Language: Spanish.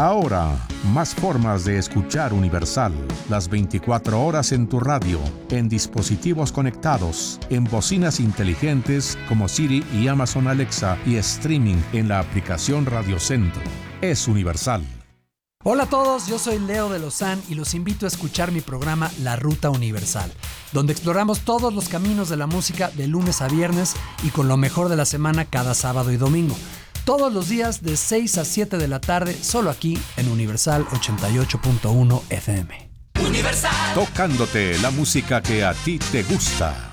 Ahora, más formas de escuchar Universal. Las 24 horas en tu radio, en dispositivos conectados, en bocinas inteligentes como Siri y Amazon Alexa y streaming en la aplicación Radio Centro. Es Universal. Hola a todos, yo soy Leo de Lozán y los invito a escuchar mi programa La Ruta Universal, donde exploramos todos los caminos de la música de lunes a viernes y con lo mejor de la semana cada sábado y domingo. Todos los días de 6 a 7 de la tarde, solo aquí en Universal 88.1 FM. Universal. Tocándote la música que a ti te gusta.